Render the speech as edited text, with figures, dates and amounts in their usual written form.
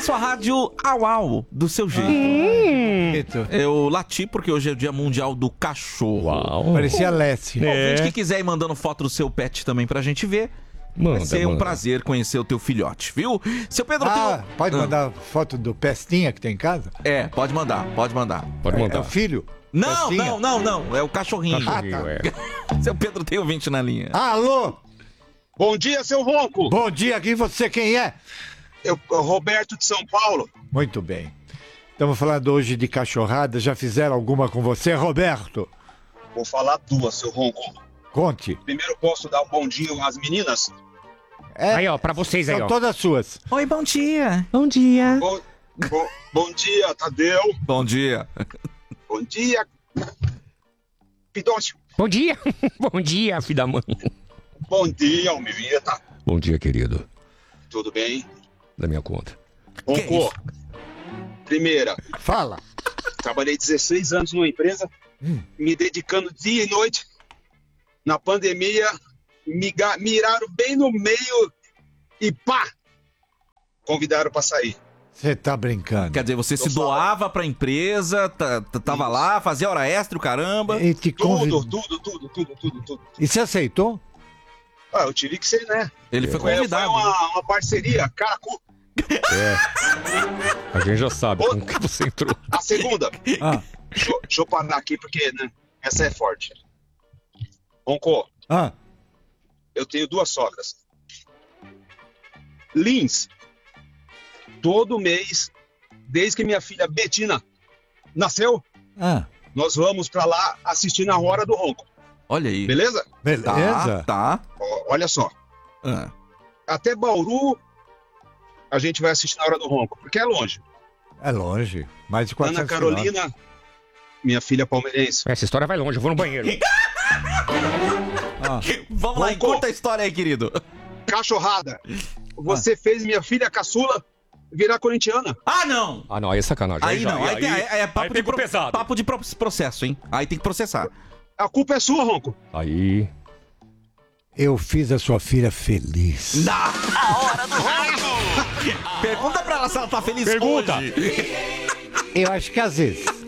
sua rádio au do seu jeito. Eu lati porque hoje é o Dia Mundial do Cachorro. Uau. Parecia Lessie. Ouvinte que quiser ir mandando foto do seu pet também pra gente ver, vai ser um prazer conhecer o teu filhote, viu? Seu Pedro, pode mandar foto do Pestinha que tem em casa? Pode mandar. Pode mandar. É o filho? Não, Pestinha? não, é o cachorrinho. Seu Pedro tem ouvinte na linha. Alô? Bom dia, seu Ronco. Bom dia, aqui você quem é? Eu, Roberto de São Paulo. Muito bem. Estamos falando hoje de cachorrada. Já fizeram alguma com você, Roberto? Vou falar duas, seu Ronco. Conte. Primeiro, posso dar um bom dia às meninas? Aí, ó, pra vocês aí, ó. São todas suas. Oi, bom dia. Bom dia. Bom dia, Tadeu. Bom dia. Bom dia, Pidócio. Bom dia. Bom dia, filho da mãe. Bom dia, Almivita. Bom dia, querido. Tudo bem? Da minha conta. Ronco. Primeira. Fala. Trabalhei 16 anos numa empresa, me dedicando dia e noite. Na pandemia, miraram bem no meio e pá! Convidaram para sair. Você tá brincando. Quer dizer, você se doava pra empresa, tava lá, fazia hora extra, o caramba. E te Tudo. E você aceitou? Eu tive que ser, né? Ele foi convidado. Foi uma parceria, cara. A gente já sabe como que você entrou. A segunda. Deixa eu parar aqui, porque né, essa é forte. Ronco. Eu tenho duas sogras. Lins. Todo mês, desde que minha filha Betina nasceu, nós vamos pra lá assistir na hora do Ronco. Olha aí. Beleza? Beleza. Tá. Olha só. Até Bauru, a gente vai assistir na hora do Ronco, porque é longe. É longe. Mais de 400 Ana Carolina, minha filha palmeirense. Essa história vai longe, eu vou no banheiro. Vamos lá, conta a história aí, querido. Cachorrada. Você fez minha filha caçula virar corintiana. Não! Não, aí é sacanagem. Aí não, aí é papo de pesado. Papo de processo, hein? Aí tem que processar. A culpa é sua, Ronco. Aí... Eu fiz a sua filha feliz. A hora do Ronco! Pergunta pra ela se ela tá feliz Pergunta. hoje. Eu acho que às vezes.